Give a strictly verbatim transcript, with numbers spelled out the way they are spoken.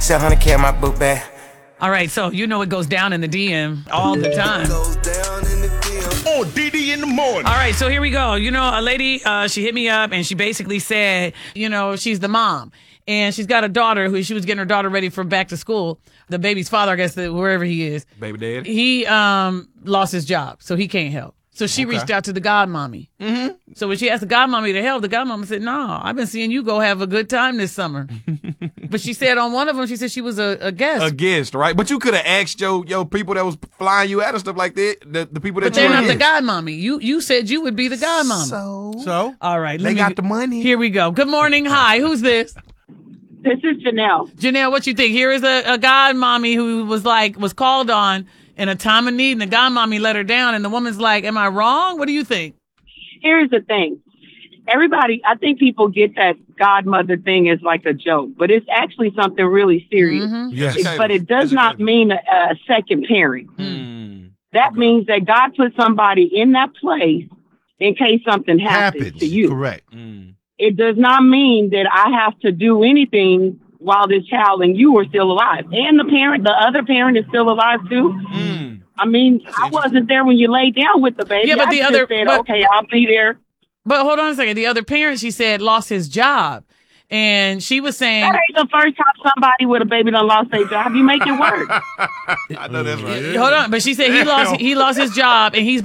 seven hundred K in my book bag. All right, so you know it goes down in the D M all the time. Oh, D D in the morning. All right, so here we go. You know, a lady, uh, she hit me up and she basically said, you know, she's the mom. And she's got a daughter who she was getting her daughter ready for back to school. The baby's father, I guess, the, wherever he is. Baby daddy. He um lost his job, so he can't help. So she Okay. reached out to the godmommy. Mm-hmm. So when she asked the godmommy to help, the godmommy said, no, I've been seeing you go have a good time this summer. But she said on one of them, she said she was a, a guest. A guest, right? But you could have asked your, your people that was flying you out and stuff like that, the, the people that But you they're were not the against. godmommy. You you said you would be the godmommy. So, So? All right. They let me- got the money. Here we go. Good morning. Hi. Who's this? This is Janelle. Janelle, what you think? Here is a, a godmommy who was like, was called on in a time of need, and the godmommy let her down, and the woman's like, am I wrong? What do you think? Here's the thing. Everybody, I think people get that godmother thing as like a joke, but it's actually something really serious. Mhm. Yes. It- but it does not mean a, a second parent. Mm. That means that God put somebody in that place in case something happens, Happens. to you. Correct. Mm. It does not mean that I have to do anything while this child and you are still alive. And the parent, the other parent is still alive too. Mm. I mean, I wasn't there when you laid down with the baby. Yeah, but I the just other- said, but- okay, I'll be there. But hold on a second. The other parent, she said, lost his job. And she was saying, That ain't the first time somebody with a baby done lost their job. You make it work. I know that's right. hold on, but she said he lost he lost his job and he's